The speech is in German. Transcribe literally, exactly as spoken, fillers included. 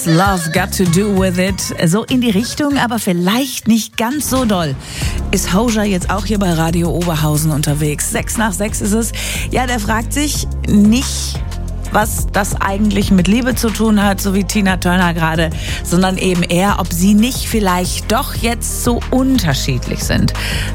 Love Got to Do With It. So in die Richtung, aber vielleicht nicht ganz so doll. Ist Hozier jetzt auch hier bei Radio Oberhausen unterwegs? Sechs nach sechs ist es. Ja, der fragt sich nicht, was das eigentlich mit Liebe zu tun hat, so wie Tina Turner gerade, sondern eben eher, ob sie nicht vielleicht doch jetzt so unterschiedlich sind.